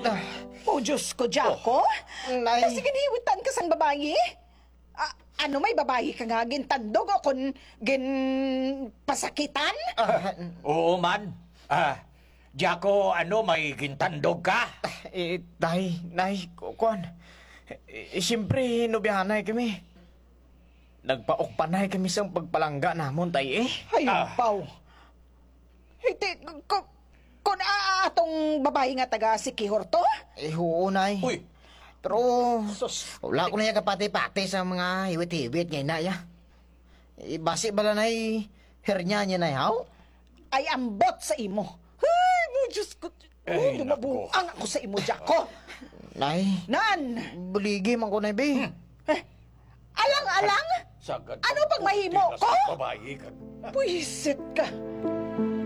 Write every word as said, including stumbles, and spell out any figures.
Ah, Oh, Diyos ko, Jaco. Nay. Kasi giniwitan ka sang babayi? Ah, ano may babayi ka nga gintandog o kung gin pasakitan? ah, Oo man. Ah, Jaco, ano, may gintandog ka? eh, tay, nay, kuan. Eh, siyempre, nubihanay kami. Nagpaokpanay kami sa pagpalangga namon, tay, eh. Ayun, Ah. Pao. Hindi, kung, kung ah, atong babayi nga taga si Kihor to? Eh, oo, nay. Uy, Pero, Sus. wala ko na yung kapati-pati sa mga hiwit-hiwit ngayon na, ya. Eh, basi bala na hernya niya na, haw? Ay ambot sa imo. Ay, mo, Diyos ko. Oh, Ay, lumabuang ako sa imo, Jaco. Nay, Nan! buligi man ko na, be. Eh, alang-alang? sagad. Ano pang mahimo ko? Babae ka. Puisit ka.